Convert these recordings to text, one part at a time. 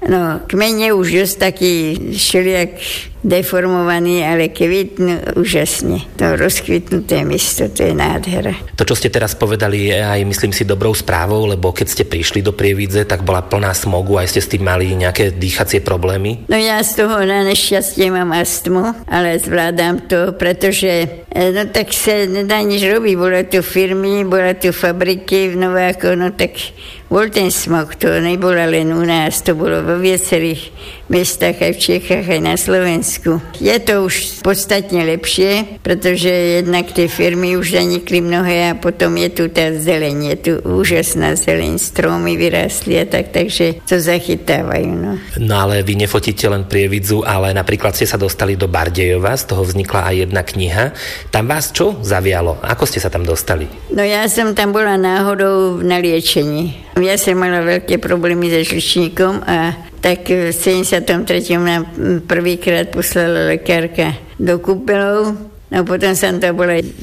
No, kmeň je už dosť taký všelijak deformovaný, ale kvitnú úžasne. To rozkvitnuté miesto, to je nádhera. To, čo ste teraz povedali, je aj, myslím si, dobrou správou, lebo keď ste prišli do Prievidze, tak bola plná smogu, aj ste s tým mali nejaké dýchacie problémy? No ja z toho na nešťastie mám astmu, ale zvládam to, pretože no tak sa nedá nič robiť. Bola tu firmy, bola tu fabriky v Novákoch, no tak bol ten smog, to nebola len u nás, to bolo vo viacerých mestách, aj v Čechách, aj na Slovensku. Je to už podstatne lepšie, pretože jednak tie firmy už zanikli mnohé a potom je tu tá zeleň, je tu úžasná zeleň, stromy vyrástli a tak, takže to zachytávajú. No ale vy nefotíte len Prievidzu, ale napríklad ste sa dostali do Bardejova, z toho vznikla aj jedna kniha. Tam vás čo zavialo? Ako ste sa tam dostali? No ja som tam bola náhodou na liečení. Ja som mala veľké problémy so žlčníkom a tak v 73. ma prvýkrát poslala lekárka do Kúpelov. No potom som to bola v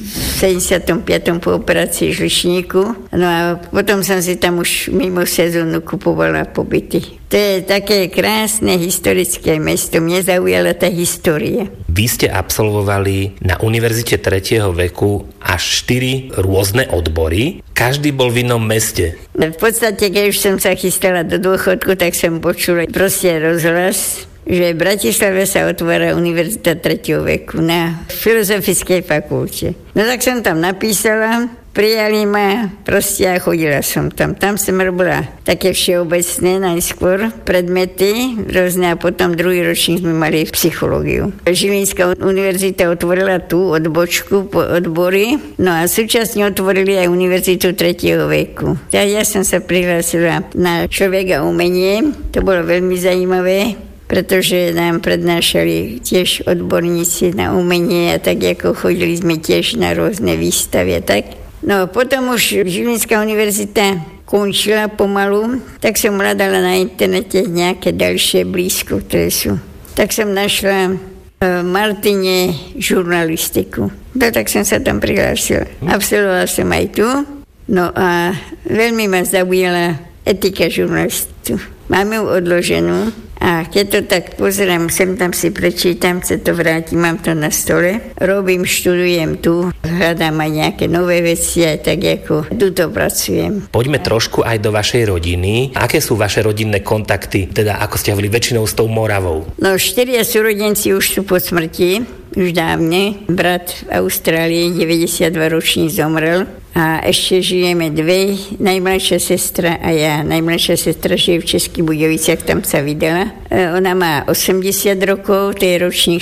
75. po operácii žlčníku. No a potom som si tam už mimo sezónu kupovala pobyty. To je také krásne historické mesto. Mne zaujala tá história. Vy ste absolvovali na Univerzite 3. veku až 4 rôzne odbory. Každý bol v inom meste. V podstate, keď už som sa chystala do dôchodku, tak som počula proste rozhlas, že v Bratislave sa otvára Univerzita 3. veku na Filozofickej fakulte. No tak som tam napísala, prijali ma, proste a chodila som tam. Tam som robila také všeobecné najskôr predmety, rôzne, a potom druhý ročník sme mali psychológiu. Žilinská univerzita otvorila tú odbočku po odbory, no a súčasne otvorili aj Univerzitu 3. veku. Tak ja som sa prihlásila na Človek a umenie, to bolo veľmi zaujímavé, pretože nám prednášali tiež odborníci na umenie a tak ako chodili sme tiež na rôzne výstavy a tak. No potom už Žilinská univerzita končila pomalu, tak som hľadala na internete nejaké ďalšie blízko, ktoré sú. Tak som našla v Martine žurnalistiku. No tak som sa tam prihlásila. Absolvovala som aj tu. No a veľmi ma zaujala etika žurnalistu. Mám ju odloženú a keď to tak pozerám, sem tam si prečítam, sa to vrátim, mám to na stole. Robím, študujem tu, hľadám aj nejaké nové veci, aj tak ako tuto pracujem. Poďme trošku aj do vašej rodiny. Aké sú vaše rodinné kontakty, teda ako ste hovorili, väčšinou s tou Moravou? No 4 súrodenci už sú po smrti, už dávne. Brat v Austrálii, 92 ročný, zomrel. A ešte žijeme 2, najmladšia sestra a ja. Najmladšia sestra žije v Českých Budoviciach, tam sa vydala. Ona má 80 rokov, to je ročník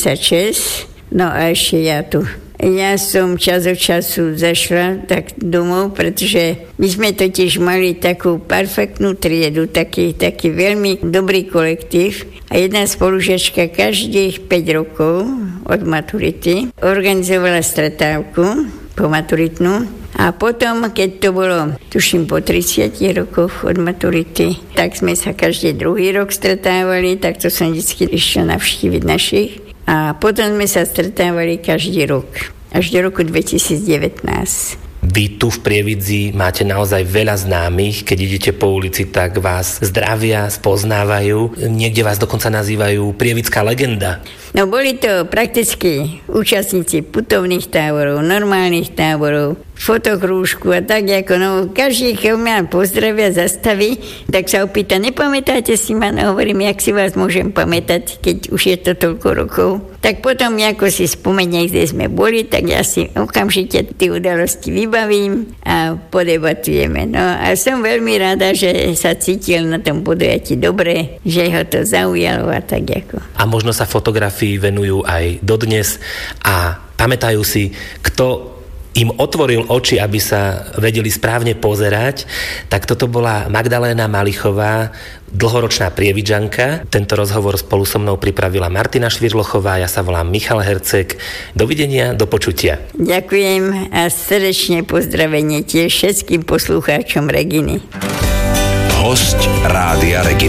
46, no a ešte ja tu. Ja som čas od času zašla tak domov, pretože my sme totiž mali takú perfektnú triedu, taký veľmi dobrý kolektív. A jedna spolužiačka každých 5 rokov od maturity organizovala stretávku pomaturitnú. A potom, keď to bolo, tuším, po 30 rokoch od maturity, tak sme sa každý druhý rok stretávali, tak to som vždycky išla navštíviť našich. A potom sme sa stretávali každý rok, až do roku 2019. Vy tu v Prievidzi máte naozaj veľa známych, keď idete po ulici, tak vás zdravia, spoznávajú, niekde vás dokonca nazývajú prievidská legenda. No boli to prakticky účastníci putovných táborov, normálnych táborov, fotokrúžku a tak ako, no každý, keď mňa pozdravia, zastaví, tak sa opýta, nepamätáte si ma? No hovorím, jak si vás môžem pamätať, keď už je to toľko rokov. Tak potom nejako si spomenie, kde sme boli, tak ja si okamžite tie udalosti vybavím a podebatujeme. No a som veľmi rada, že sa cítil na tom podujatí dobre, že ho to zaujalo a tak ako. A možno sa fotografii venujú aj dodnes a pamätajú si, kto im otvoril oči, aby sa vedeli správne pozerať, tak toto bola Magdaléna Malichová, dlhoročná Prievidžanka. Tento rozhovor spolu so mnou pripravila Martina Švirlochová, ja sa volám Michal Herceg. Dovidenia, do počutia. Ďakujem a srdečne pozdravenie tiež všetkým poslucháčom Reginy. Hosť Rádia Regina.